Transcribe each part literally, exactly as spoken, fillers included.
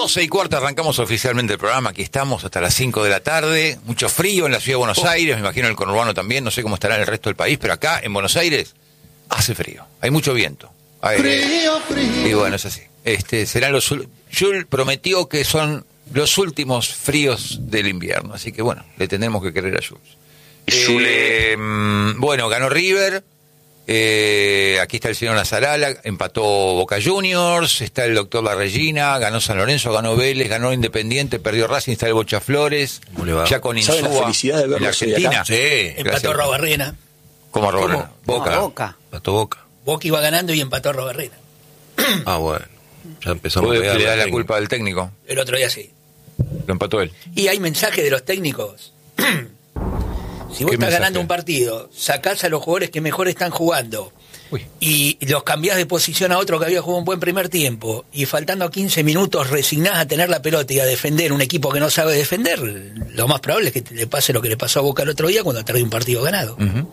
doce y cuarto arrancamos oficialmente el programa. Aquí estamos hasta las cinco de la tarde. Mucho frío en la ciudad de Buenos Aires, me imagino en el conurbano también. No sé cómo estará en el resto del país, pero acá en Buenos Aires hace frío. Hay mucho viento. Hay, frío, frío. Y bueno, es así. Este, serán los. Jules prometió que son los últimos fríos del invierno. Así que bueno, le tendremos que querer a Jules. Eh, bueno, ganó River. Eh, aquí está el señor Nazarala, empató Boca Juniors, está el doctor La Regina, ganó San Lorenzo, ganó Vélez, ganó Independiente, perdió Racing, está el Bocha Flores, ya con Insúa, la felicidad de verlo en la Argentina. Sí, empató Robarrena. ¿Cómo Robarrena? Boca. No, Boca. Empató Boca. Boca iba ganando y empató Robarrena. Ah, bueno. Ya empezamos a pegar. ¿Le da la técnico. culpa al técnico? El otro día sí. Lo empató él. Y hay mensajes de los técnicos. Si vos estás mensaje? ganando un partido, sacás a los jugadores que mejor están jugando Uy. y los cambiás de posición a otro que había jugado un buen primer tiempo y faltando quince minutos resignás a tener la pelota y a defender un equipo que no sabe defender, lo más probable es que te le pase lo que le pasó a Boca el otro día cuando perdió un partido ganado. Uh-huh.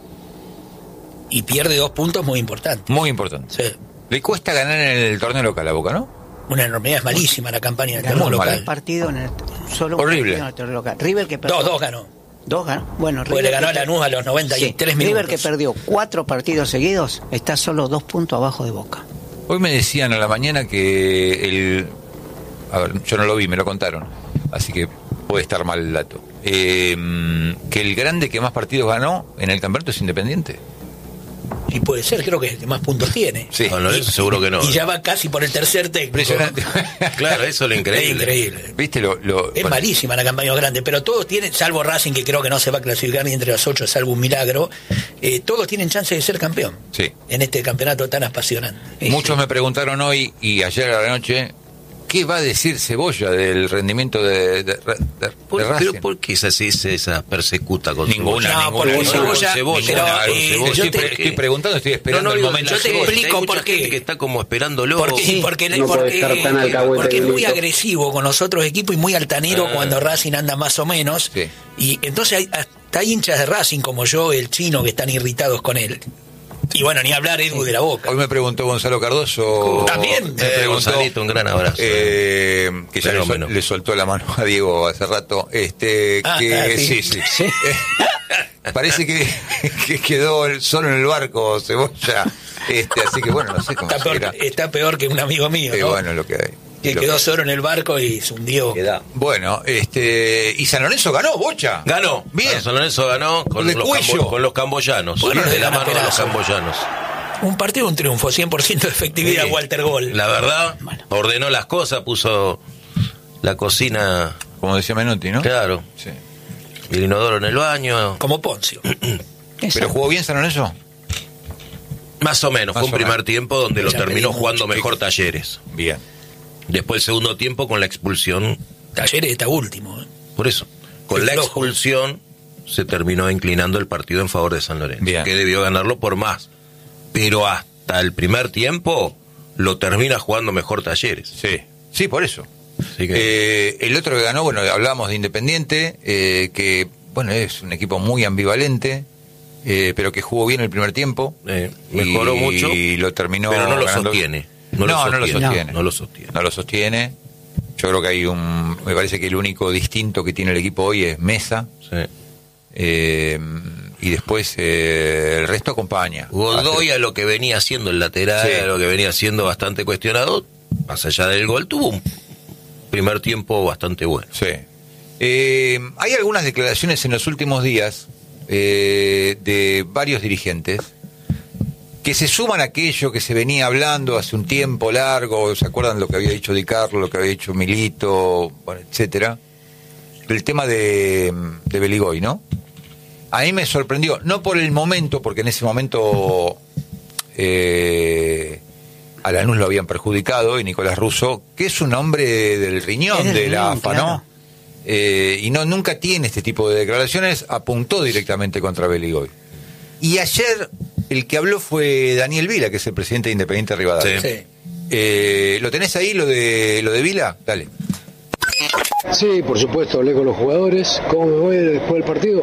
Y pierde dos puntos muy importantes. Muy importante. Sí. Le cuesta ganar en el torneo local a Boca, ¿no? Una enormidad, es malísima la campaña del Ganó torneo mal. local. Un partido en el solo Horrible. un partido en el torneo local. River que perdió Dos, dos ganó. Dos ganó. Bueno, Porque le ganó a que- Lanús a los noventa y tres Sí. minutos. River que perdió cuatro partidos seguidos está solo dos puntos abajo de Boca. Hoy me decían a la mañana que el... A ver, yo no lo vi, me lo contaron, así que puede estar mal el dato. Eh, que el grande que más partidos ganó en el campeonato es Independiente. Y puede ser, creo que es el que más puntos tiene. Sí. Con Lorenzo seguro que no. Y ya va casi por el tercer técnico. Impresionante. Claro, eso es lo increíble. Es increíble. ¿Viste lo...? lo Es bueno, malísima la campaña grande, pero todos tienen, salvo Racing, que creo que no se va a clasificar ni entre los ocho, salvo un milagro, eh, todos tienen chance de ser campeón Sí. en este campeonato tan apasionante. Sí, Muchos sí. me preguntaron hoy y ayer a la noche, ¿qué va a decir Cebolla del rendimiento de, de, de, de ¿Por, Racing? pero ¿por qué esa, se dice esa persecuta con Ninguna, No, ninguna. porque ninguna. Cebolla- Cebolla, pero, claro, eh, Cebolla. yo estoy, te- pre- estoy preguntando, estoy esperando el digo, momento. yo te Cebolla. explico Hay mucha por qué. gente que está como esperándolo. Porque, Sí. porque, No puede porque, estar tan alcahuete porque es el muy grito. agresivo con los otros equipos y muy altanero Ah. cuando Racing anda más o menos. Sí. Y entonces hay, hasta hay hinchas de Racing como yo, el chino, que están irritados con él. Y bueno, ni hablar Edu de la Boca. Hoy me preguntó Gonzalo Cardoso. También. Me Eh, preguntó, Gonzalito, un gran abrazo. eh, que ya le, sol- Fenómeno. le soltó la mano a Diego hace rato. Este, Ah, que ah, sí, sí. sí. Eh, parece que, que quedó el- solo en el barco Cebolla. Este, así que bueno, no sé cómo Está peor, será. está peor que un amigo mío, Eh, ¿no? bueno, lo que hay. que Lo quedó que- solo en el barco y se hundió. Bueno, este, y San Lorenzo ganó, Bocha. Ganó. Bien. San Lorenzo ganó con De los, cuello. cambo- con los camboyanos. Bueno, de le la dan a mano de los pedazo. camboyanos. Un partido, un triunfo, cien por ciento de efectividad, Sí. Walter Gol. La verdad, ordenó las cosas, puso la cocina, Como decía Menotti, ¿no? claro, Sí. el inodoro en el baño. Como Poncio. ¿Pero jugó bien San Lorenzo? Más o menos, Más fue un o primer menos. tiempo donde lo Ya terminó pedimos jugando mucho. mejor Talleres. Bien. Después el segundo tiempo con la expulsión, Talleres está último. ¿eh? por eso, con Qué la flojo. expulsión se terminó inclinando el partido en favor de San Lorenzo, Bien. que debió ganarlo por más. Pero hasta el primer tiempo lo termina jugando mejor Talleres. Sí. Sí, por eso. Así que, Eh, el otro que ganó, bueno, hablábamos de Independiente, eh, que, bueno, es un equipo muy ambivalente, eh, pero que jugó bien el primer tiempo. eh, mejoró y, mucho, Y lo terminó pero no lo ganando. sostiene. No, no, no lo sostiene. No lo sostiene. No lo sostiene. Yo creo que hay un... Me parece que el único distinto que tiene el equipo hoy es Mesa. Sí. eh, y después eh, el resto acompaña. Godoy, a lo que venía haciendo el lateral, Sí. a lo que venía siendo bastante cuestionado, más allá del gol, tuvo un primer tiempo bastante bueno. Sí. Eh, hay algunas declaraciones en los últimos días eh, de varios dirigentes que se suman a aquello que se venía hablando hace un tiempo largo. ¿Se acuerdan lo que había dicho Di Carlo, lo que había dicho Milito, bueno, etcétera? El tema de, de Beligoy, ¿no? A mí me sorprendió, no por el momento, porque en ese momento eh, a Lanús lo habían perjudicado, y Nicolás Russo, que es un hombre del riñón Es del de la riñón, A F A, claro. ¿no? Eh, y no nunca tiene este tipo de declaraciones, apuntó directamente contra Beligoy. Y ayer el que habló fue Daniel Vila, que es el presidente de Independiente Rivadavia. Sí. Sí. Eh, ¿Lo tenés ahí, lo de lo de Vila? Dale. Sí, por supuesto, hablé con los jugadores. ¿Cómo me voy después del partido?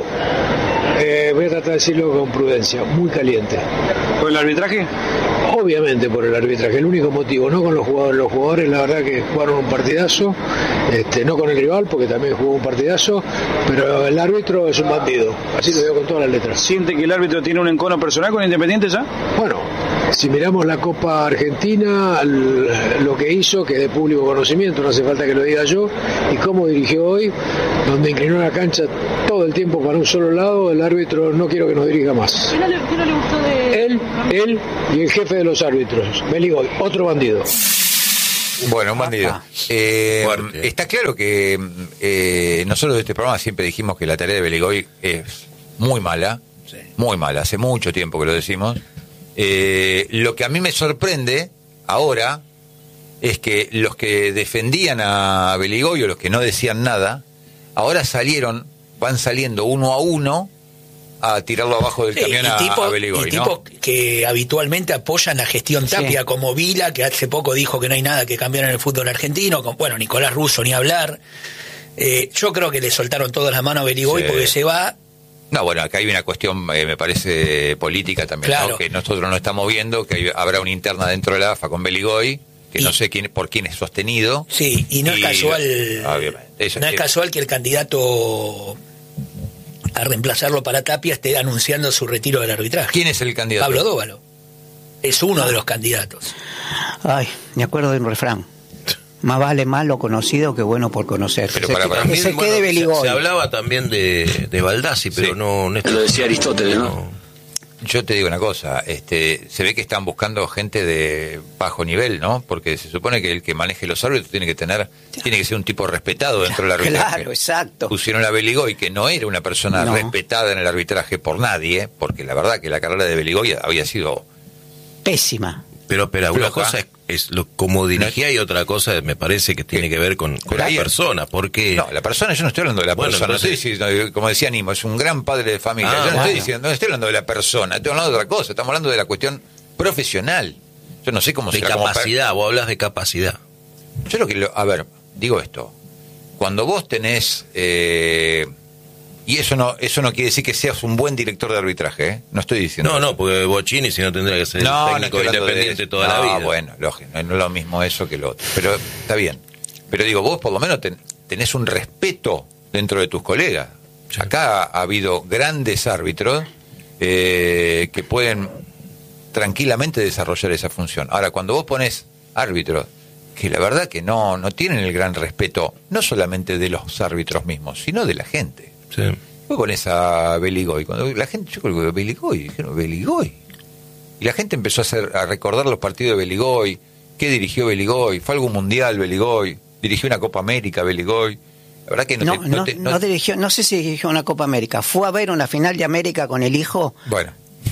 Eh, voy a tratar de decirlo con prudencia, muy caliente. ¿Por el arbitraje? Obviamente por el arbitraje, el único motivo, no con los jugadores. Los jugadores la verdad que jugaron un partidazo, este, no con el rival porque también jugó un partidazo, pero el árbitro es un bandido, así lo digo con todas las letras. ¿Siente que el árbitro tiene un encono personal con Independiente ya? Bueno, si miramos la Copa Argentina, lo que hizo, que es de público conocimiento, no hace falta que lo diga yo, y cómo dirigió hoy, donde inclinó la cancha todo el tiempo para un solo lado, el árbitro no quiero que nos dirija más. ¿Qué no le, qué no le gustó de...? Él, él y el jefe de los árbitros, Beligoy, otro bandido. Bueno, un bandido. Eh, está claro que eh, nosotros de este programa siempre dijimos que la tarea de Beligoy es muy mala, sí. muy mala, hace mucho tiempo que lo decimos. Eh, lo que a mí me sorprende ahora es que los que defendían a Beligoy o los que no decían nada, ahora salieron, van saliendo uno a uno a tirarlo abajo del sí, camión a, tipo, a Beligoy, y ¿no? tipos que habitualmente apoyan la gestión Tapia, sí. como Vila, que hace poco dijo que no hay nada que cambiar en el fútbol argentino, con, bueno, Nicolás Russo ni hablar. Eh, yo creo que le soltaron todas las manos a Beligoy sí. porque se va... No, bueno, acá hay una cuestión, eh, me parece, política también, claro. ¿no? Que nosotros no estamos viendo, que hay, habrá una interna dentro de la A F A con Beligoy, que y, no sé quién, por quién es sostenido. Sí, y no y, es casual eso, no es, es casual que el candidato a reemplazarlo para Tapia esté anunciando su retiro del arbitraje. ¿Quién es el candidato? Pablo Dóvalo. Es uno de los candidatos. Ay, me acuerdo de un refrán. Más vale malo conocido que bueno por conocer. Pero se para, para que, mí, se bueno, quede Beligoy. Se, se hablaba también de, de Baldassi, pero sí. no... no lo decía Aristóteles, ¿no? no. Yo te digo una cosa, este, se ve que están buscando gente de bajo nivel, ¿no? Porque se supone que el que maneje los árbitros tiene que tener, tiene que ser un tipo respetado dentro del arbitraje. Claro, exacto. Pusieron a Beligoy, que no era una persona no. respetada en el arbitraje por nadie, porque la verdad que la carrera de Beligoy había sido pésima. Pero, pero una cosa es, es lo, como dirigía y otra cosa me parece que tiene que ver con, con la persona, porque... No, la persona, yo no estoy hablando de la bueno, persona, entonces... no estoy diciendo, como decía Nimo, es un gran padre de familia, ah, yo no bueno. estoy diciendo, no estoy hablando de la persona, estoy hablando de otra cosa, estamos hablando de la cuestión profesional. Yo no sé cómo de se capacidad, per... vos hablas de capacidad. Yo lo que, lo, a ver, digo esto, cuando vos tenés... Eh, y eso no eso no quiere decir que seas un buen director de arbitraje, ¿eh? No estoy diciendo No, eso. no, porque Bocchini si no tendría que ser no, técnico no independiente de toda no, la vida. Bueno, lógico, no es lo mismo eso que lo otro. Pero está bien. Pero digo, vos por lo menos ten, tenés un respeto dentro de tus colegas. Sí. Acá ha habido grandes árbitros eh, que pueden tranquilamente desarrollar esa función. Ahora, cuando vos pones árbitros que la verdad que no, no tienen el gran respeto, no solamente de los árbitros mismos, sino de la gente. Sí. Fue con esa Beligoy, cuando la gente, yo creo que Beligoy, dijeron Beligoy. Y la gente empezó a hacer, a recordar los partidos de Beligoy, qué dirigió Beligoy, fue algún mundial Beligoy, dirigió una Copa América Beligoy. La verdad que no, no, te, no, no, te, no, no dirigió, no sé si dirigió una Copa América, fue a ver una final de América con el hijo. Bueno,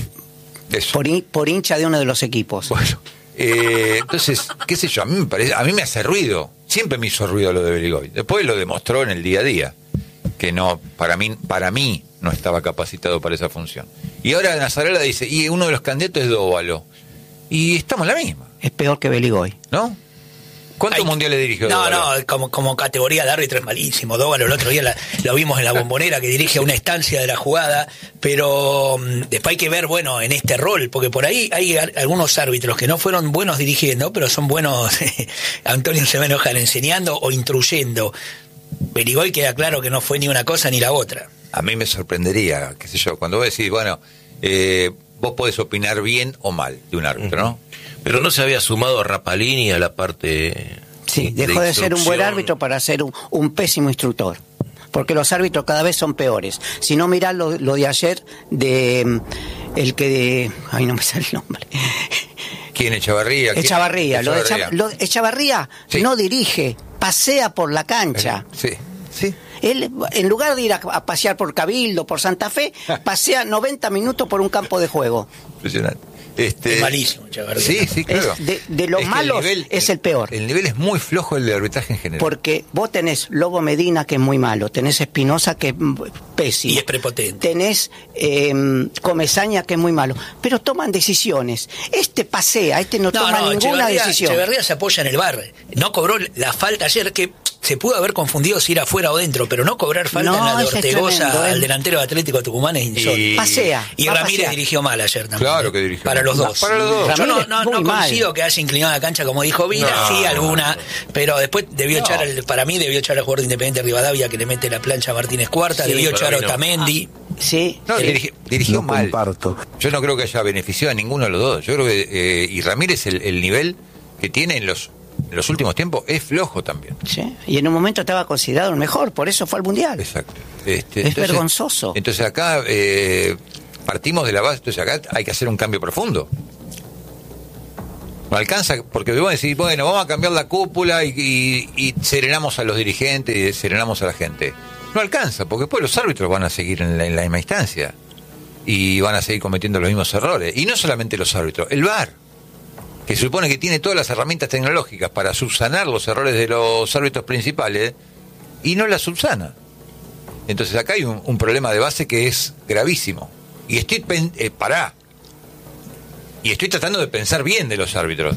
eso. Por, por hincha de uno de los equipos. Bueno, eh, entonces, qué sé yo, a mí me parece, a mí me hace ruido, siempre me hizo ruido lo de Beligoy. Después lo demostró en el día a día. Que no, para mí, para mí no estaba capacitado para esa función. Y ahora Nazarela dice, y uno de los candidatos es Dóvalo. Y estamos en la misma. Es peor que Beligoy. ¿No? ¿Cuántos mundiales dirigió No, Dóvalo? no, como, como categoría de árbitro es malísimo. Dóvalo el otro día la, lo vimos en la Bombonera, que dirige una estancia de la jugada, pero um, después hay que ver, bueno, en este rol, porque por ahí hay a, algunos árbitros que no fueron buenos dirigiendo, pero son buenos, Antonio se va a enojar, enseñando o instruyendo. Beligoy queda claro que no fue ni una cosa ni la otra. A mí me sorprendería, qué sé yo, cuando vos decís, bueno, eh, vos podés opinar bien o mal de un árbitro, ¿no? Pero no se había sumado a Rapalini a la parte... Sí, dejó de, de ser un buen árbitro para ser un, un pésimo instructor. Porque los árbitros cada vez son peores. Si no, mirá lo, lo de ayer de... El que de... Ay, no me sale el nombre. ¿Quién? Echavarría. Echavarría. Lo de Echavarría, lo, Echavarría sí. no dirige, pasea por la cancha. Sí, sí. Él, en lugar de ir a, a pasear por Cabildo, por Santa Fe, pasea noventa minutos por un campo de juego. Impresionante. Este, es malísimo, Echavarría. Sí, sí, claro. Es de, de los es malos el nivel, es el peor. El nivel es muy flojo el de arbitraje en general. Porque vos tenés Lobo Medina, que es muy malo, tenés Espinosa, que es pésimo. Y es prepotente. Tenés eh, Comesaña, que es muy malo. Pero toman decisiones. Este pasea, este no, no toma no, ninguna Echeverría, decisión. Echeverría se apoya en el V A R. No cobró la falta ayer, que se pudo haber confundido si era fuera o dentro, pero no cobrar falta No, en la de ese es Ortegoza tremendo, ¿eh? al delantero de Atlético Tucumán es insólito. Y- Pasea. Y va a Ramírez pasear. dirigió mal ayer también. Claro que dirigió Para mal. los No, dos. para los dos. Yo no, Ramírez no, muy no mal. coincido que haya inclinado la cancha como dijo Vila, No. sí alguna, pero después debió No. echar, el, para mí debió echar al jugador de Independiente Rivadavia que le mete la plancha a Martínez Cuarta, Sí, debió para echar a mí no. Otamendi. Sí. No, sí. dirigi- dirigió Lo mal. comparto. Yo no creo que haya beneficiado a ninguno de los dos. Yo creo que eh, y Ramírez el, el nivel que tiene en los en los últimos tiempos es flojo también. Sí. Y en un momento estaba considerado el mejor, por eso fue al Mundial. Exacto. Este, Es vergonzoso. Entonces acá eh, partimos de la base, entonces acá hay que hacer un cambio profundo. No alcanza, porque vos decís, bueno, vamos a cambiar la cúpula y, y, y serenamos a los dirigentes y serenamos a la gente. No alcanza, porque después los árbitros van a seguir en la, en la misma instancia y van a seguir cometiendo los mismos errores. Y no solamente los árbitros, el V A R, que se supone que tiene todas las herramientas tecnológicas para subsanar los errores de los árbitros principales, y no las subsana. Entonces acá hay un, un problema de base que es gravísimo. Y estoy, pen- eh, pará, y estoy tratando de pensar bien de los árbitros.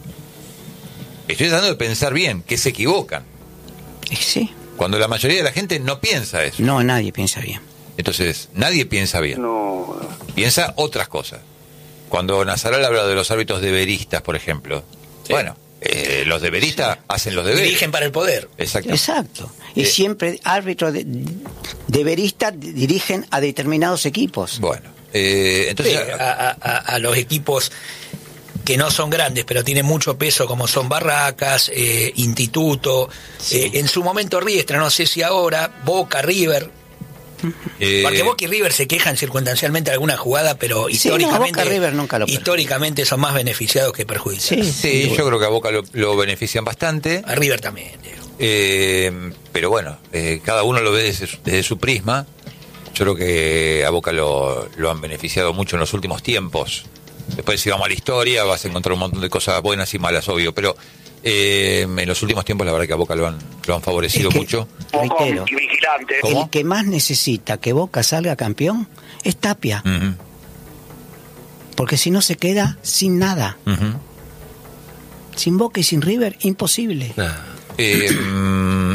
Estoy tratando de pensar bien, que se equivocan, Y sí. cuando la mayoría de la gente no piensa eso. No, nadie piensa bien. Entonces, nadie piensa bien. No. Piensa otras cosas. Cuando Nazaral habla de los árbitros deberistas, por ejemplo, Sí. bueno, eh, los deberistas hacen los deberes. Dirigen para el poder. Exacto. Exacto. Y Eh. siempre árbitros de, deberistas dirigen a determinados equipos. Bueno, eh, entonces... Sí, a, a- a- a los equipos que no son grandes, pero tienen mucho peso, como son Barracas, eh, Instituto, eh, en su momento Riestra, no sé si ahora, Boca, River, eh, porque Boca y River se quejan circunstancialmente de alguna jugada, pero Sí, no, históricamente, Boca, River nunca lo perjudica. históricamente son más beneficiados que perjudicados. Sí. sí, yo creo que a Boca lo, lo benefician bastante. A River también. digo. Eh, pero bueno, eh, cada uno lo ve desde su, desde su prisma. Yo creo que a Boca lo, lo han beneficiado mucho en los últimos tiempos. Después, si vamos a la historia, vas a encontrar un montón de cosas buenas y malas, obvio. Pero eh, en los últimos tiempos, la verdad que a Boca lo han, lo han favorecido Es que- mucho. Reitero, ¿Cómo? el que más necesita que Boca salga campeón es Tapia, Ujú, porque si no se queda sin nada. ujú. Sin Boca y sin River, imposible. Nah. Eh, mm,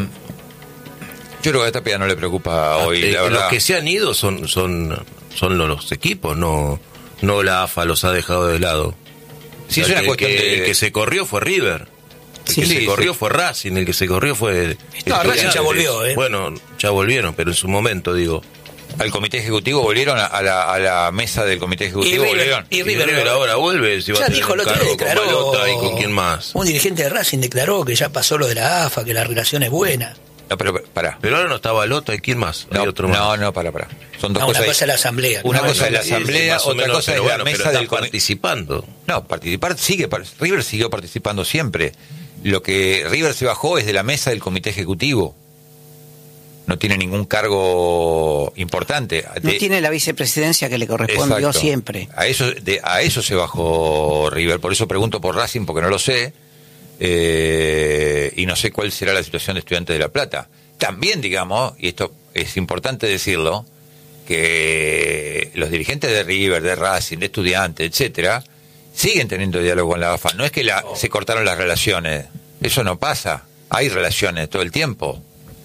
yo creo que a Tapia no le preocupa hoy, Eh, la verdad. los que se han ido son son son los, los equipos, no no la A F A los ha dejado de lado. Sí, O es sea, una que- cuestión que de- el que se corrió fue River. El Sí, que sí, se corrió sí. fue Racing, el que se corrió fue No, Estudiantes. Racing ya volvió, ¿eh? Bueno, ya volvieron, pero en su momento digo. Al comité ejecutivo volvieron a, a la, a la mesa del comité Y ejecutivo, River, volvieron. y Y River, River ahora vuelve, si va ya a tener dijo un el otro cargo día, con declaró, Balota y con quién más. un dirigente de Racing declaró que ya pasó lo de la A F A, que la relación es buena. No, pero pará. Pero ahora no está Balota y quién más. Hay No, otro más. no, no, para, para. Son dos No, una cosas. cosa es la asamblea. Una No, cosa es la Sí, sí, asamblea, más o otra menos, cosa es pero la bueno, pero mesa está del comité. participando. No, participar sigue, par- River siguió participando siempre. Lo que River se bajó es de la mesa del comité ejecutivo. No tiene ningún cargo importante. No De- tiene la vicepresidencia que le correspondió Exacto. siempre. A eso, de, a eso se bajó River. Por eso pregunto por Racing, porque no lo sé. Eh, y no sé cuál será la situación de Estudiantes de La Plata. También, digamos, y esto es importante decirlo, que los dirigentes de River, de Racing, de Estudiantes, etcétera, siguen teniendo diálogo con la A F A. No es que la, se cortaron las relaciones. Eso no pasa. Hay relaciones todo el tiempo.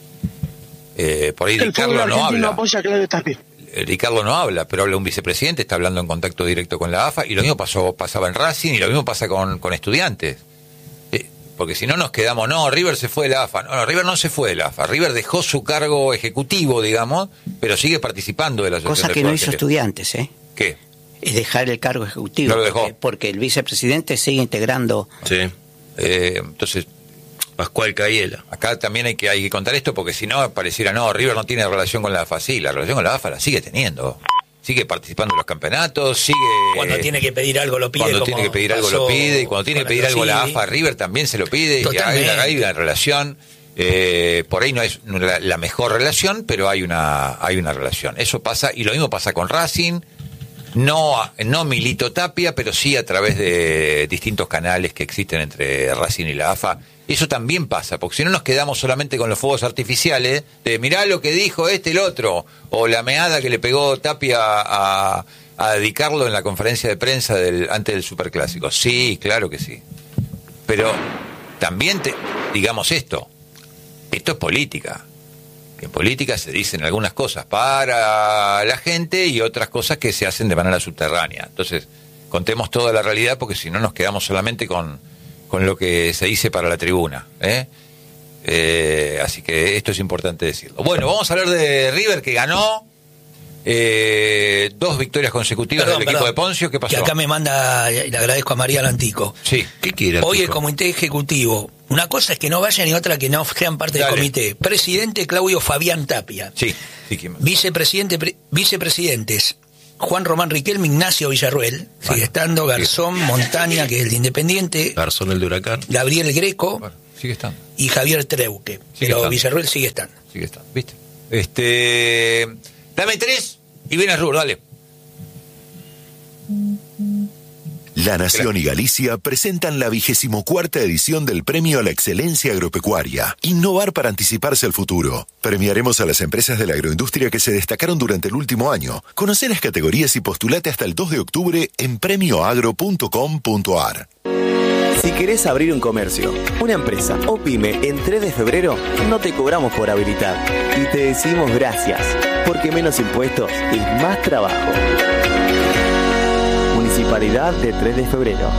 Eh, por ahí Di Carlo no habla. apoya a Claudio Tapia. Eh, Ricardo no habla, pero habla un vicepresidente, está hablando en contacto directo con la A F A, y lo mismo pasó, pasaba en Racing, y lo mismo pasa con, con Estudiantes. Eh, porque si no nos quedamos, no, River se fue de la A F A. No, no, River no se fue de la A F A. River dejó su cargo ejecutivo, digamos, pero sigue participando de la asociación. Cosa de que no fútbol hizo argentino. Estudiantes, ¿eh? ¿Qué? Es dejar el cargo ejecutivo. No lo dejó. Porque, porque el vicepresidente sigue integrando. Sí. Eh, entonces, Pascual Cayela. acá también hay que, hay que contar esto, porque si no, pareciera, no, River no tiene relación con la A F A. Sí, la relación con la A F A la sigue teniendo. Sigue participando en los campeonatos, sigue... Cuando tiene que pedir algo lo pide. Cuando como tiene que pedir algo pasó lo pide, y cuando tiene que con pedir algo la A Rossi. F A, River también se lo pide, y hay Totalmente. una, hay una relación, eh, por ahí no es la, la mejor relación, pero hay una, hay una relación. Eso pasa, y lo mismo pasa con Racing, no, no Milito Tapia, pero sí a través de distintos canales que existen entre Racing y la A F A. Eso también pasa, porque si no nos quedamos solamente con los fuegos artificiales, de mirá lo que dijo este el otro, o la meada que le pegó Tapia a, a Di Carlo en la conferencia de prensa del, antes del Superclásico. Sí, claro que sí. Pero también te, digamos esto, Esto es política. En política se dicen algunas cosas para la gente y otras cosas que se hacen de manera subterránea. Entonces, contemos toda la realidad porque si no nos quedamos solamente con, con lo que se dice para la tribuna, ¿eh? Eh, así que esto es importante decirlo. Bueno, vamos a hablar de River, que ganó eh, dos victorias consecutivas perdón, del equipo perdón, de Poncio. ¿Qué pasó? Que acá me manda, y le agradezco a María Lantico. Sí. ¿Qué quiere? Hoy el comité ejecutivo, una cosa es que no vayan y otra que no sean parte Dale. del comité. Presidente Claudio Fabián Tapia. Sí. sí ¿quién más? Vicepresidente, pre, vicepresidentes Juan Román Riquelme, Ignacio Villarruel, sigue bueno, estando, Garzón, sí. Montaña, que es el de Independiente. Garzón, el de Huracán. Gabriel Greco. Bueno, sigue estando. Y Javier Treuque. Sigue pero estando. Villarruel sigue estando. Sigue estando, ¿viste? Este, dame tres y viene a Rur, dale. La Nación y Galicia presentan la vigésimo cuarta edición del Premio a la Excelencia Agropecuaria. Innovar para anticiparse al futuro. Premiaremos a las empresas de la agroindustria que se destacaron durante el último año. Conoce las categorías y postulate hasta el dos de octubre en premio agro punto com punto a r. Si querés abrir un comercio, una empresa o pyme en tres de febrero, no te cobramos por habilitar. Y te decimos gracias, porque menos impuestos es más trabajo. Municipalidad de tres de febrero.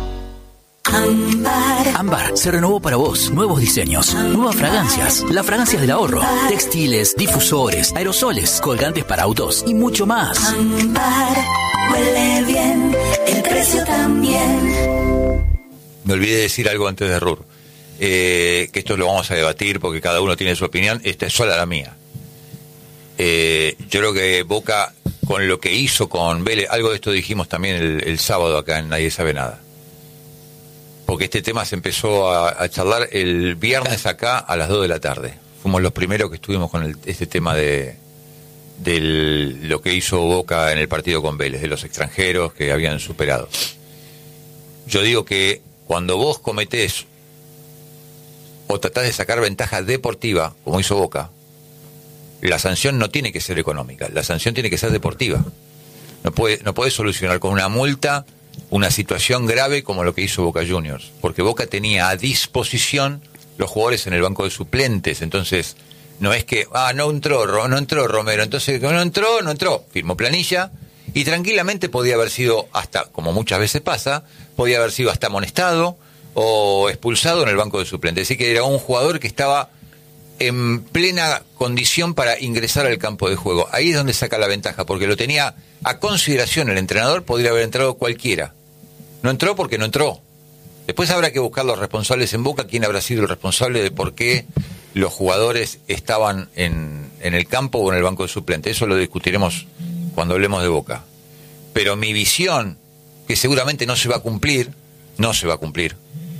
Ámbar. Ámbar se renovó para vos. Nuevos diseños, Ámbar. Nuevas fragancias, las fragancias del ahorro, Ámbar. Textiles, difusores, aerosoles, colgantes para autos y mucho más. Ámbar, huele bien, el precio también. Me olvidé de decir algo antes de Rur, eh, que esto lo vamos a debatir porque cada uno tiene su opinión, esta es sola la mía. Eh, yo creo que Boca, con lo que hizo con Vélez, algo de esto dijimos también el, el sábado acá en Nadie Sabe Nada, porque este tema se empezó a, a charlar el viernes acá a las dos de la tarde. Fuimos los primeros que estuvimos con el, este tema de, de lo que hizo Boca en el partido con Vélez, de los extranjeros que habían superado. Yo digo que cuando vos cometés o tratás de sacar ventaja deportiva, como hizo Boca, la sanción no tiene que ser económica, la sanción tiene que ser deportiva. No puede, no puede solucionar con una multa una situación grave como lo que hizo Boca Juniors, porque Boca tenía a disposición los jugadores en el banco de suplentes, entonces no es que, ah, no entró, no entró Romero, entonces no entró, no entró, firmó planilla, y tranquilamente podía haber sido hasta, como muchas veces pasa, podía haber sido hasta amonestado o expulsado en el banco de suplentes. Así que era un jugador que estaba en plena condición para ingresar al campo de juego. Ahí es donde saca la ventaja, porque lo tenía a consideración el entrenador, podría haber entrado cualquiera. No entró porque no entró. Después habrá que buscar los responsables en Boca, quién habrá sido el responsable de por qué los jugadores estaban en, en el campo o en el banco de suplentes. Eso lo discutiremos cuando hablemos de Boca. Pero mi visión, que seguramente no se va a cumplir, no se va a cumplir,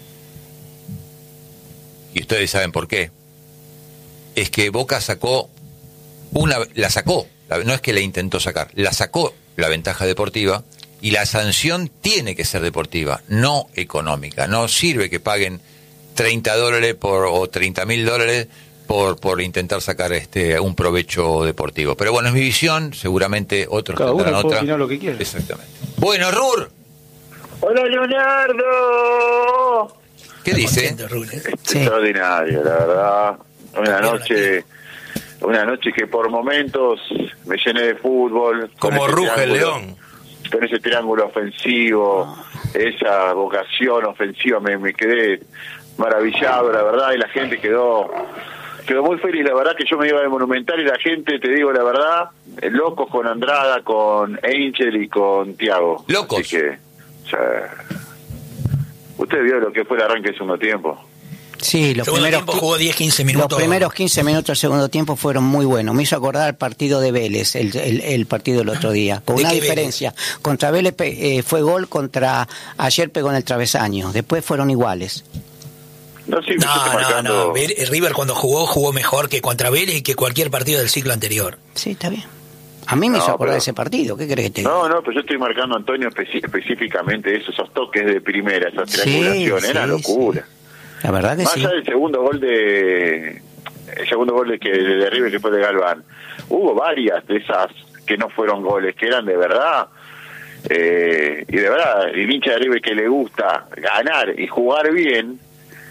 y ustedes saben por qué, es que Boca sacó una, la sacó, no es que la intentó sacar, la sacó la ventaja deportiva, y la sanción tiene que ser deportiva, no económica. No sirve que paguen treinta dólares por, o treinta mil dólares por por intentar sacar este un provecho deportivo. Pero bueno, es mi visión, seguramente otros cada uno tendrán puede otra. opinar lo que quiere. Exactamente. Bueno, Rur. Hola, Leonardo. ¿Qué dice? Sí. Extraordinario, la verdad. Una noche, una noche que por momentos me llené de fútbol. Como ruge el león. Con ese triángulo ofensivo, esa vocación ofensiva, me, me quedé maravillado, la verdad, y la gente quedó quedó muy feliz. La verdad que yo me iba de Monumental y la gente, te digo la verdad, locos con Andrada, con Angel y con Thiago. Locos. Así que, o sea, usted vio lo que fue el arranque del segundo tiempo. Sí, los segundo primeros, tiempo jugó diez quince minutos. Los primeros quince minutos del segundo tiempo fueron muy buenos. Me hizo acordar el partido de Vélez, el, el, el partido del otro día. Con una diferencia. Vélez? Contra Vélez eh, fue gol, contra ayer pegó en el travesaño. Después fueron iguales. No, sí, me no, no, marcando... no. River cuando jugó, jugó mejor que contra Vélez y que cualquier partido del ciclo anterior. Sí, está bien. A mí me no, hizo acordar pero... ese partido. ¿Qué crees que te diga? No, no, pero yo estoy marcando, Antonio, especi- específicamente eso, esos toques de primera, esas triangulaciones. Sí, era sí, locura. Sí. La verdad que más sí. Más allá del segundo gol de el segundo gol de que de River, que fue de Galván, hubo varias de esas que no fueron goles, que eran de verdad, eh, y de verdad el hincha de River que le gusta ganar y jugar bien,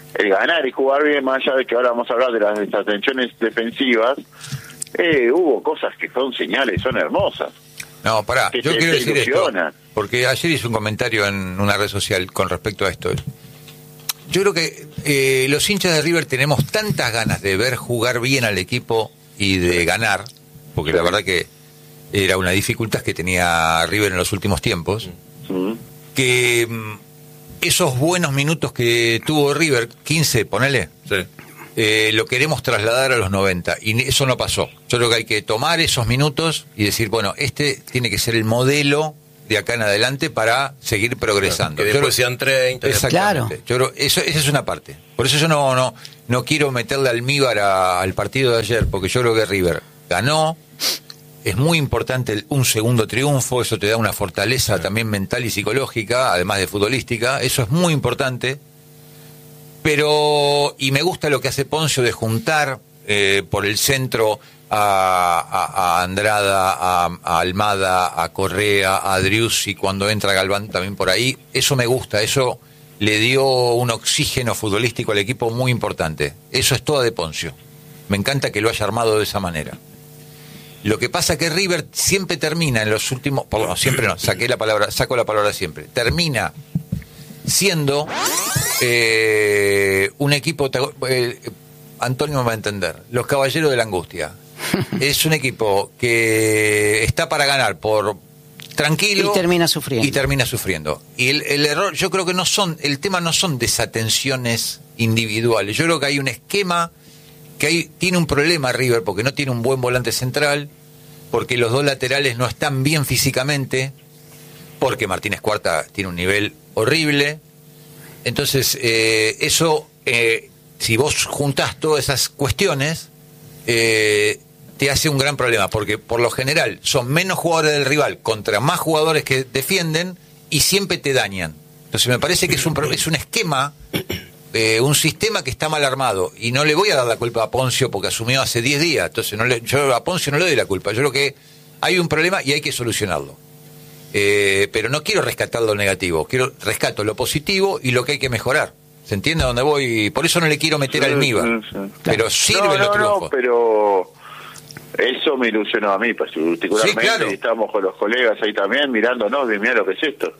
el ganar y jugar bien, más allá de que ahora vamos a hablar de las desatenciones defensivas, eh, hubo cosas que son señales, son hermosas. No, pará, que yo te, quiero te decir ilusionan. esto, porque ayer hice un comentario en una red social con respecto a esto. Yo creo que eh, los hinchas de River tenemos tantas ganas de ver jugar bien al equipo y de ganar, porque la verdad que era una dificultad que tenía River en los últimos tiempos, Mm. que mm, esos buenos minutos que tuvo River, quince, ponele, Sí. eh, lo queremos trasladar a los noventa, y eso no pasó. Yo creo que hay que tomar esos minutos y decir, bueno, este tiene que ser el modelo de acá en adelante para seguir progresando. Que Yo después creo- sean treinta. Exactamente. Yo creo, eso, esa es una parte. Por eso yo no, no, no quiero meterle almíbar a- al partido de ayer, porque yo creo que River ganó. Es muy importante el- un segundo triunfo, eso te da una fortaleza también mental y psicológica, además de futbolística, eso es muy importante. Pero, y me gusta lo que hace Poncio de juntar eh, por el centro a, a- a Andrada, a, a Almada, a Correa, a Driussi, cuando entra Galván también por ahí. Eso me gusta, eso le dio un oxígeno futbolístico al equipo muy importante. Eso es todo de Poncio. Me encanta que lo haya armado de esa manera. Lo que pasa que River siempre termina en los últimos, perdón, siempre no, saqué la palabra, saco la palabra siempre, termina siendo eh, un equipo, eh, Antonio me va a entender, los Caballeros de la Angustia. Es un equipo que está para ganar por tranquilo y termina sufriendo. Y termina sufriendo. Y el, el error, yo creo que no son, el tema no son desatenciones individuales. Yo creo que hay un esquema que hay, tiene un problema River porque no tiene un buen volante central, porque los dos laterales no están bien físicamente, porque Martínez Cuarta tiene un nivel horrible. Entonces, eh, eso, eh, si vos juntás todas esas cuestiones, eh, te hace un gran problema, porque por lo general son menos jugadores del rival contra más jugadores que defienden y siempre te dañan. Entonces me parece que es un, pro- es un esquema, eh, un sistema que está mal armado, y no le voy a dar la culpa a Poncio porque asumió hace diez días, entonces no le, yo a Poncio no le doy la culpa, yo creo que hay un problema y hay que solucionarlo. Eh, pero no quiero rescatar lo negativo, quiero rescato lo positivo y lo que hay que mejorar. ¿Se entiende a dónde voy? Por eso no le quiero meter Sí, almíbar. sí, sí. Pero sirven no, los no, triunfos. no, pero eso me ilusionó a mí particularmente. Sí, claro. Y estamos con los colegas ahí también mirándonos, de mira lo que es esto.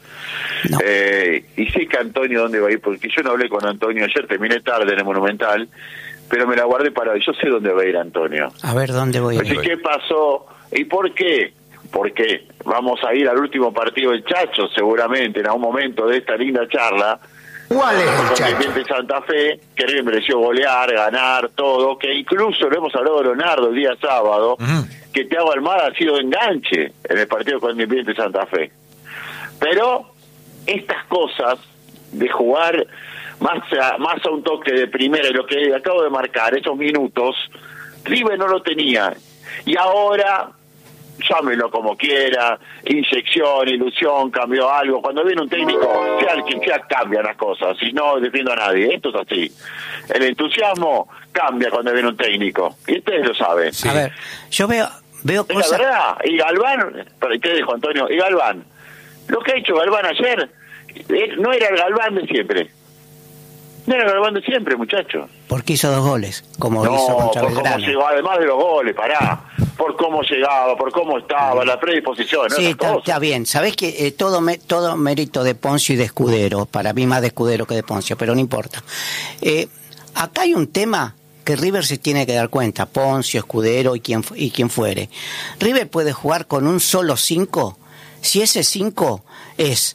Eh, y sé que Antonio dónde va a ir, porque yo no hablé con Antonio ayer, terminé tarde en el Monumental, pero me la guardé para hoy. Yo sé dónde va a ir Antonio. A ver dónde voy a Así, ir. ¿qué pasó? ¿Y por qué? ¿Por qué? Vamos a ir al último partido del Chacho, seguramente, en algún momento de esta linda charla. ¿Cuál es el Chacho? Independiente Santa Fe, que me mereció golear, ganar, todo, que incluso lo hemos hablado de Leonardo el día sábado, que Thiago Almada ha sido enganche en el partido con Independiente Santa Fe. Pero estas cosas de jugar más a, más a un toque de primera, y lo que acabo de marcar, esos minutos, River no lo tenía. Y ahora, llámelo como quiera, inyección, ilusión, cambió algo. Cuando viene un técnico, sea el que sea, cambian las cosas. Y no defiendo a nadie, esto es así. El entusiasmo cambia cuando viene un técnico. Y ustedes lo saben. A ver, yo veo veo Es cosas. la verdad. Y Galván, ¿para qué dijo Antonio? Y Galván, lo que ha hecho Galván ayer, eh, no era el Galván de siempre. No era el Galván de siempre, muchacho. Porque hizo dos goles, como hizo No, contra por cómo Belgrano. llegó, además de los goles, pará. Por cómo llegaba, por cómo estaba, la predisposición, Sí, esas está, cosas. está bien. Sabés que eh, todo me- todo mérito de Poncio y de Escudero, para mí más de Escudero que de Poncio, pero no importa. Eh, acá hay un tema que River se tiene que dar cuenta, Poncio, Escudero y quien, fu- y quien fuere. River puede jugar con un solo cinco, si ese cinco es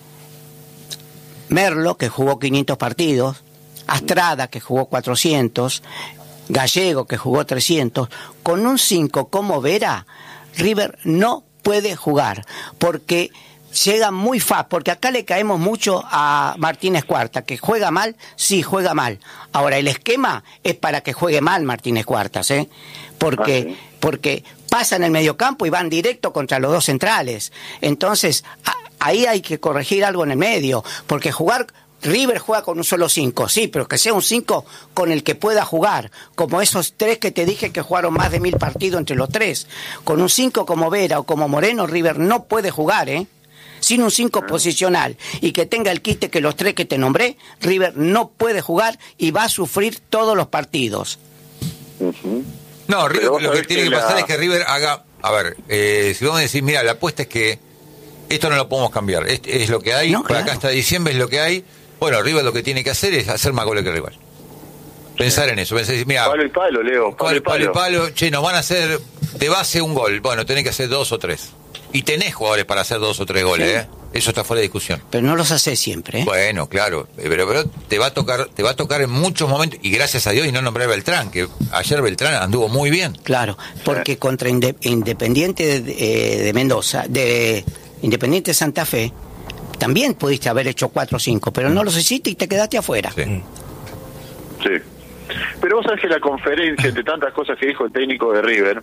Merlo, que jugó quinientos partidos, Astrada, que jugó cuatrocientos, Gallego, que jugó trescientos, con un cinco como Vera, River no puede jugar, porque llega muy fácil, porque acá le caemos mucho a Martínez Cuarta, que juega mal, sí, juega mal. Ahora, el esquema es para que juegue mal Martínez Cuartas, ¿eh? Porque, Ah, sí. porque pasa en el mediocampo y van directo contra los dos centrales. Entonces, a- ahí hay que corregir algo en el medio, porque jugar... River juega con un solo cinco, sí, pero que sea un cinco con el que pueda jugar, como esos tres que te dije que jugaron más de mil partidos entre los tres. Con un cinco como Vera o como Moreno, River no puede jugar, ¿eh? sin un cinco posicional y que tenga el quite que los tres que te nombré, River no puede jugar y va a sufrir todos los partidos. Uh-huh. No, River, lo que tiene que, que pasar la... es que River haga, a ver, eh, si vos me decís, mira, la apuesta es que esto no lo podemos cambiar, es, es lo que hay, no, por claro. acá hasta diciembre es lo que hay, bueno, River lo que tiene que hacer es hacer más goles que el rival. Pensar en eso, pensar, mira, palo y palo, Leo, palo y palo, palo. palo, palo, che, nos van a hacer de base un gol, bueno, tenés que hacer dos o tres. Y tenés jugadores para hacer dos o tres goles, sí. ¿eh? Eso está fuera de discusión. Pero no los haces siempre, ¿eh? Bueno, claro, pero, pero te va a tocar, te va a tocar en muchos momentos, y gracias a Dios, y no nombré a Beltrán, que ayer Beltrán anduvo muy bien. Claro, porque contra Inde- Independiente de, eh, de Mendoza, de Independiente de Santa Fe, también pudiste haber hecho cuatro o cinco, pero no los hiciste y te quedaste afuera. Sí. Sí. Pero vos sabés que la conferencia, entre tantas cosas que dijo el técnico de River,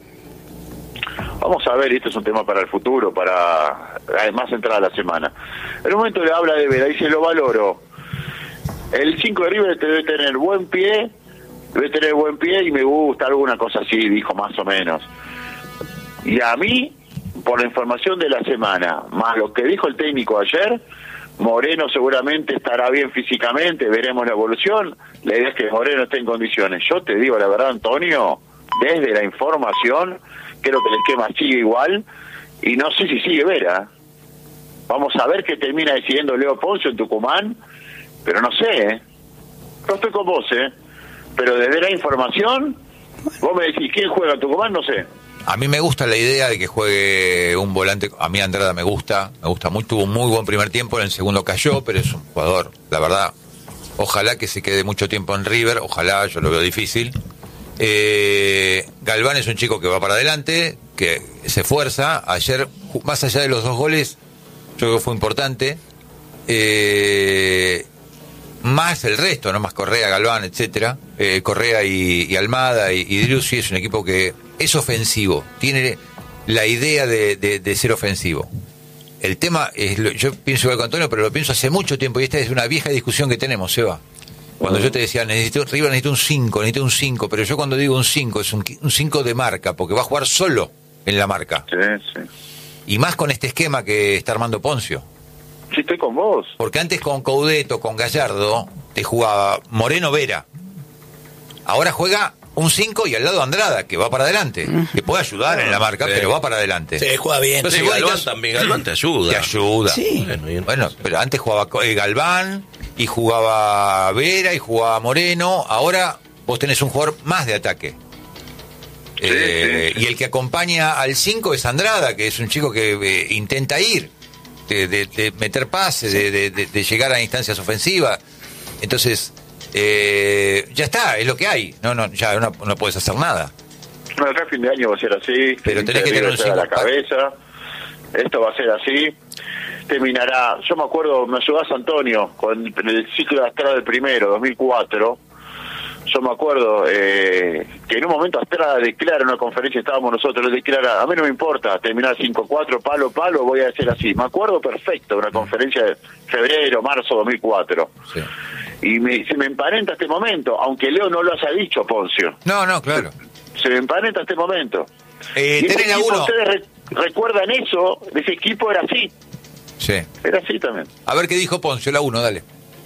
vamos a ver, y esto es un tema para el futuro, para además entrada la semana. En un momento le habla de Vera, dice, lo valoro. El cinco de River debe tener buen pie, debe tener buen pie y me gusta, alguna cosa así, dijo más o menos. Y a mí, por la información de la semana, más lo que dijo el técnico ayer, Moreno seguramente estará bien físicamente, veremos la evolución. La idea es que Moreno esté en condiciones. Yo te digo la verdad, Antonio, desde la información, creo que el esquema sigue igual y no sé si sigue Vera. Vamos a ver qué termina decidiendo Leo Poncio en Tucumán, pero no sé, ¿eh? No estoy con vos, ¿eh? Pero desde la información, vos me decís, ¿quién juega en Tucumán? No sé. A mí me gusta la idea de que juegue un volante, a mí Andrada me gusta, me gusta mucho, tuvo un muy buen primer tiempo, en el segundo cayó, pero es un jugador, la verdad, ojalá que se quede mucho tiempo en River, ojalá, yo lo veo difícil. Eh, Galván es un chico que va para adelante, que se esfuerza, ayer, más allá de los dos goles, yo creo que fue importante, eh, más el resto, no más Correa, Galván, etcétera, eh, Correa y, y Almada y, y Driussi es un equipo que es ofensivo, tiene la idea de, de, de ser ofensivo. El tema es, lo, yo pienso igual con Antonio, pero lo pienso hace mucho tiempo y esta es una vieja discusión que tenemos, Seba. Cuando yo te decía, necesito, River necesita un cinco, necesito un cinco, pero yo cuando digo un cinco es un cinco de marca, porque va a jugar solo en la marca. Sí, sí. Y más con este esquema que está armando Poncio. Sí, estoy con vos. Porque antes con Coudeto, con Gallardo, te jugaba Moreno Vera. Ahora juega un cinco y al lado Andrada, que va para adelante, que puede ayudar en la marca, sí, pero va para adelante. Sí, juega bien. Entonces, sí, Galván necesitas... también, Galván te ayuda. Te ayuda. Sí. Bueno, bueno, pero antes jugaba eh, Galván y jugaba Vera y jugaba Moreno. Ahora vos tenés un jugador más de ataque. Sí, eh, sí, sí. Y el que acompaña al cinco es Andrada, que es un chico que eh, intenta ir, de, de, de meter pases, de, de, de, de llegar a instancias ofensivas. Entonces, eh, ya está, es lo que hay. No, no, ya no, no puedes hacer nada. No, acá a fin de año va a ser así. Pero tenés que tener un cinco a la cinco. cabeza. Esto va a ser así. Terminará. Yo me acuerdo, me ayudás Antonio con el ciclo de Astrada del primero, dos mil cuatro. Yo me acuerdo eh, que en un momento Astrada declara en una conferencia, estábamos nosotros, le declara, a mí no me importa terminar cinco cuatro, palo, palo, voy a hacer así. Me acuerdo perfecto, una conferencia de febrero, marzo dos mil cuatro. Sí. Y me, se me emparenta este momento, aunque Leo no lo haya dicho, Poncio. No, no, claro. Se, se me emparenta este momento. Eh, y ese tenés a equipo, uno. ustedes re, recuerdan eso, ese equipo era así. Sí. Era así también. A ver qué dijo Poncio, la uno, dale.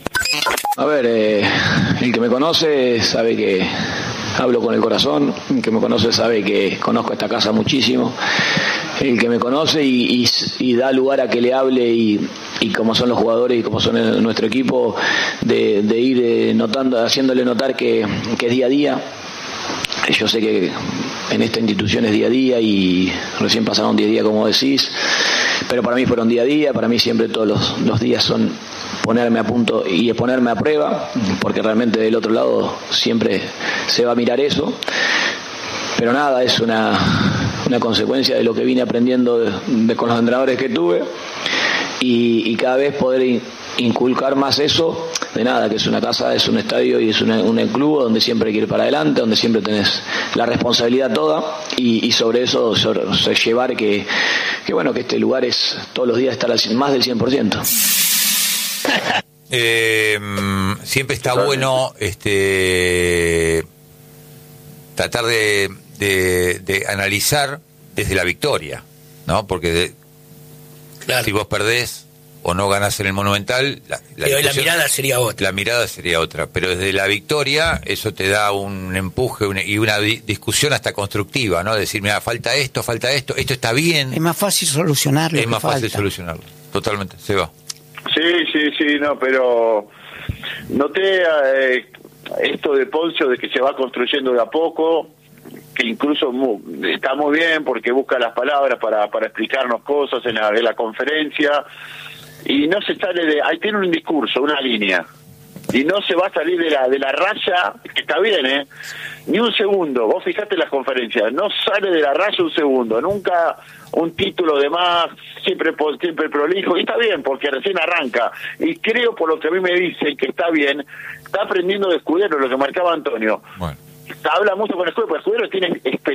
A ver, eh, el que me conoce sabe que hablo con el corazón, el que me conoce sabe que conozco esta casa muchísimo, el que me conoce y, y, y da lugar a que le hable y, y como son los jugadores y como son el, nuestro equipo, de, de ir eh, notando, haciéndole notar que, que es día a día. Yo sé que en esta institución es día a día y recién pasaron diez días como decís, pero para mí fueron día a día, para mí siempre todos los, los días son ponerme a punto y ponerme a prueba, porque realmente del otro lado siempre se va a mirar eso, pero nada, es una, una consecuencia de lo que vine aprendiendo de, de, con los entrenadores que tuve y, y cada vez poder in, inculcar más eso, de nada, que es una casa, es un estadio y es una, un club donde siempre hay que ir para adelante, donde siempre tenés la responsabilidad toda y, y sobre eso sobre, sobre llevar que, que bueno, que este lugar es todos los días estar al, más del cien por ciento. Eh, siempre está bueno este tratar de, de, de analizar desde la victoria, ¿no? Porque de, claro, si vos perdés o no ganás en el Monumental, la, la, Pero la mirada sería otra. La mirada sería otra, pero desde la victoria eso te da un empuje una, y una di- discusión hasta constructiva, ¿no? Decir, mira, falta esto, falta esto, esto está bien. Es más fácil solucionarlo. Es que más fácil falta. solucionarlo, totalmente, se va. Sí, sí, sí, no, pero noté eh, esto de Poncio de que se va construyendo de a poco, que incluso mu- está muy bien porque busca las palabras para, para explicarnos cosas en la, en la conferencia, y no se sale de, ahí tiene un discurso, una línea, y no se va a salir de la de la raya, que está bien, ¿eh? Ni un segundo. Vos fijate las conferencias, no sale de la raya un segundo, nunca un título de más, siempre po- siempre prolijo, y está bien porque recién arranca, y creo, por lo que a mí me dicen que está bien, está aprendiendo de Escudero, lo que marcaba Antonio. Bueno. Habla mucho con Escudero, porque Escudero tiene experiencia